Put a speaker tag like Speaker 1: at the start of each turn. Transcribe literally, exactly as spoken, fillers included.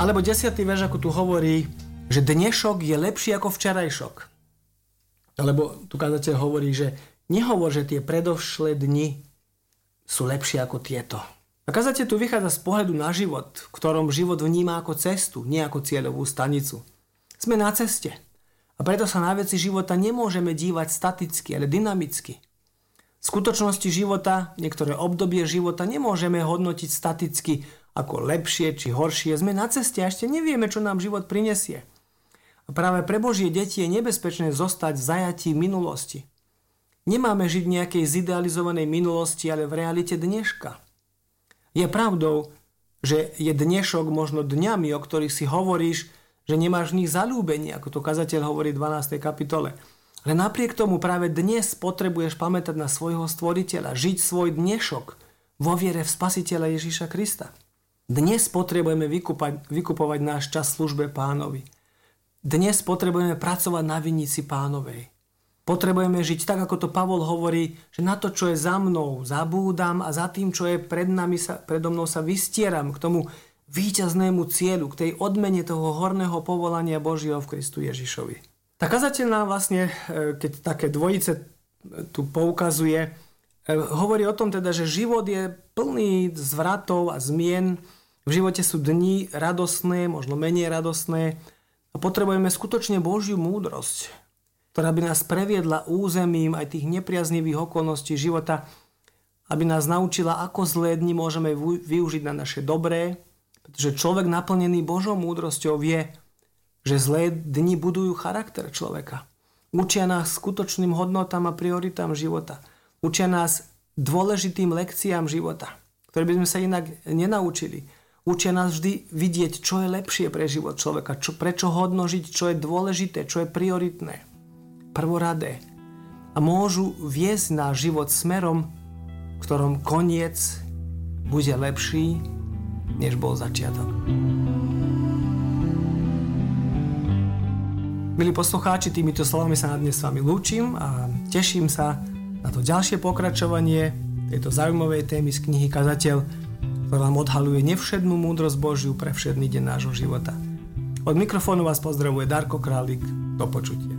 Speaker 1: Alebo desiatý verš, ako tu hovorí, že dnešok je lepší ako včerajšok. Alebo tu kazateľ hovorí, že nehovor, že tie predošlé dni sú lepšie ako tieto. A kazateľ tu vychádza z pohľadu na život, v ktorom život vníma ako cestu, nie ako cieľovú stanicu. Sme na ceste. A preto sa na veci života nemôžeme dívať staticky, ale dynamicky. V skutočnosti života, niektoré obdobie života nemôžeme hodnotiť staticky ako lepšie či horšie. Sme na ceste a ešte nevieme, čo nám život prinesie. A práve pre Božie deti je nebezpečné zostať v zajatí minulosti. Nemáme žiť v nejakej zidealizovanej minulosti, ale v realite dneška. Je pravdou, že je dnešok možno dňami, o ktorých si hovoríš, že nemáš v nich zaľúbenie, ako to kazateľ hovorí v dvanástej kapitole. Ale napriek tomu práve dnes potrebuješ pamätať na svojho stvoriteľa, žiť svoj dnešok vo viere v Spasiteľa Ježiša Krista. Dnes potrebujeme vykúpať, vykupovať náš čas službe Pánovi. Dnes potrebujeme pracovať na vinici Pánovej. Potrebujeme žiť tak, ako to Pavol hovorí, že na to, čo je za mnou, zabúdam a za tým, čo je pred nami, sa, predo mnou sa vystieram k tomu víťaznému cieľu, k tej odmene toho horného povolania Božieho v Kristu Ježišovi. Tak kazateľ nám vlastne, keď také dvojice tu poukazuje, hovorí o tom teda, že život je plný zvratov a zmien. V živote sú dni radostné, možno menej radostné a potrebujeme skutočne Božiu múdrosť, ktorá by nás previedla územím aj tých nepriaznivých okolností života, aby nás naučila, ako zlé dni môžeme využiť na naše dobré, pretože človek naplnený Božou múdrosťou vie, že zlé dni budujú charakter človeka. Učia nás skutočným hodnotám a prioritám života. Učia nás dôležitým lekciám života, ktoré by sme sa inak nenaučili. Učia nás vždy vidieť, čo je lepšie pre život človeka, čo, prečo hodnožiť, čo je dôležité, čo je prioritné, prvoradé. A môžu viesť náš život smerom, v ktorom koniec bude lepší, než bol začiatok. Milí poslucháči, týmito slovami sa na dnes s vami lúčim a teším sa na to ďalšie pokračovanie tejto zaujímavej témy z knihy Kazateľ, ktorá vám odhaľuje nevšednú múdrosť Božiu pre všedný deň nášho života. Od mikrofónu vás pozdravuje Darko Králik. Do počutia.